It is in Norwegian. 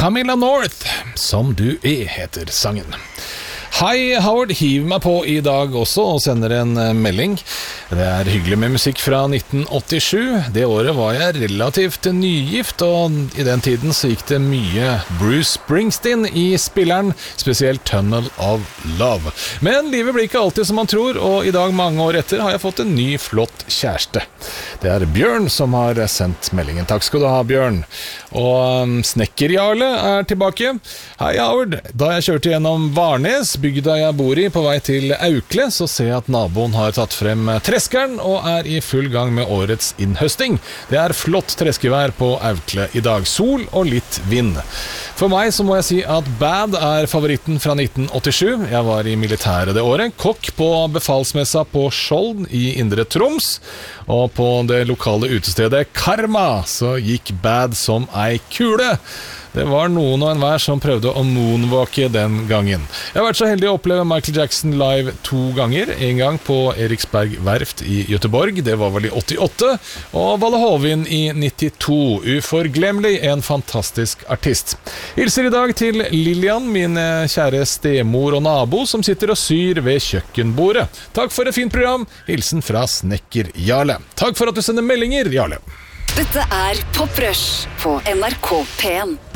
Camilla North, Som du heter sangen. Hei, Howard hiver meg på i dag også og sender en melding. Det hyggelig med musikk fra 1987. Det året var jeg relativt nygift, og i den tiden så gikk det mye Bruce Springsteen i spilleren, spesielt Tunnel of Love. Men livet blir ikke alltid som man tror, og i dag, mange år etter, har jeg fått en ny flott kjæreste. Det Bjørn som har sendt meldingen. Takk skal du ha, Bjørn. Og Snekker-Jarle tilbake. Hei, Howard. Da jeg kjørte gjennom Varnes, bygda jeg bor i, på vei til Aukle, så ser jeg at naboen har tatt frem treskeren og i full gang med årets innhøsting. Det flott treskevær på Aukle i dag. Sol og litt vind. For meg så må jeg si at Bad favoritten fra 1987. Jeg var i militæret det året. Kokk på befalsmessa på Skjold i Indre Troms. Og på det lokale utestedet Karma så gikk Bad som ei kule. Det var noen og enhver som prøvde å moonwalke den gangen. Jeg har vært så heldig å oppleve Michael Jackson live 2 ganger. En gang på Eriksberg Verft i Göteborg, det var vel i 88, og Valle Hovin i 92. Uforglemmelig, en fantastisk artist. Hilser i dag til Lilian, min kjære stemor og nabo, som sitter og syr ved kjøkkenbordet. Takk for et fint program. Hilsen fra Snekker Jarle. Takk for at du sender meldinger, Jarle. Dette Pop Rush på NRK P1.